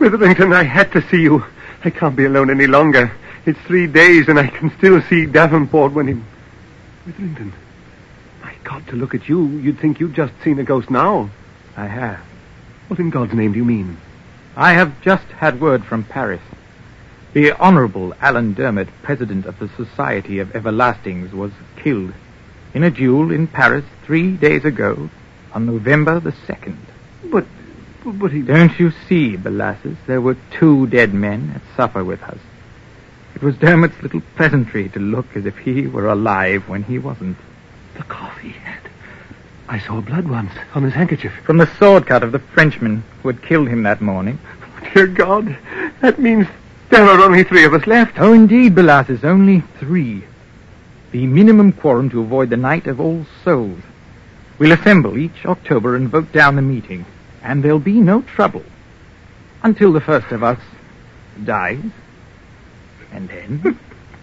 Witherington, I had to see you. I can't be alone any longer. It's 3 days and I can still see Davenport when he... Witherington, my God, to look at you, you'd think you'd just seen a ghost now. I have. What in God's name do you mean? I have just had word from Paris. The Honorable Alan Dermot, President of the Society of Everlastings, was killed in a duel in Paris 3 days ago on November the 2nd. But he... Don't you see, Belassus? There were 2 dead men at supper with us. It was Dermot's little pleasantry to look as if he were alive when he wasn't. The cough he had. I saw blood once on his handkerchief. From the sword cut of the Frenchman who had killed him that morning. Dear God, that means there are only 3 of us left. Oh, indeed, Belassus, only 3. The minimum quorum to avoid the Night of All Souls. We'll assemble each October and vote down the meeting, and there'll be no trouble until the first of us dies. And then...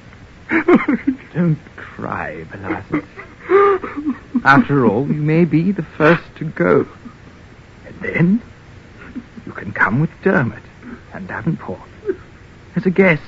Don't cry, Belassus. After all, you may be the first to go. And then you can come with Dermot and Davenport as a guest.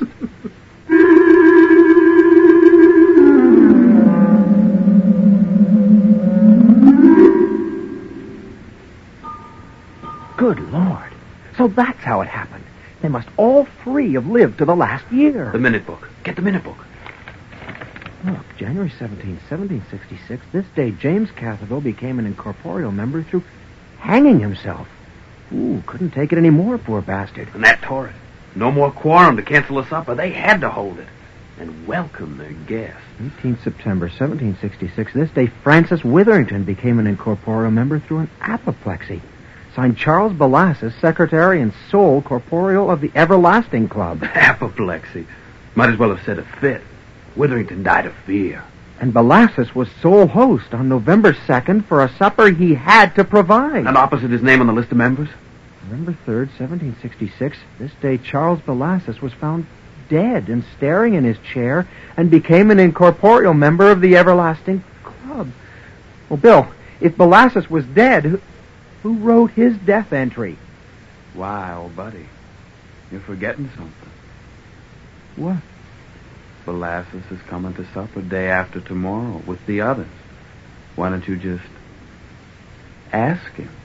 Good Lord. So that's how it happened. They must all 3 have lived to the last year. The minute book. Get the minute book. Look, January 17, 1766, this day James Catherville became an incorporeal member through hanging himself. Ooh, couldn't take it anymore, poor bastard. And that tore it. No more quorum to cancel the supper. They had to hold it. And welcome their guests. 18th September, 1766, this day Francis Witherington became an incorporeal member through an apoplexy. Signed Charles Belassus, secretary and sole corporeal of the Everlasting Club. Apoplexy. Might as well have said a fit. Witherington died of fear. And Belassus was sole host on November 2nd for a supper he had to provide. And opposite his name on the list of members? November 3rd, 1766, this day Charles Belassus was found dead and staring in his chair and became an incorporeal member of the Everlasting Club. Well, Bill, if Belassus was dead, who wrote his death entry? Why, old buddy, you're forgetting something. What? Belassus is coming to supper day after tomorrow with the others. Why don't you just ask him?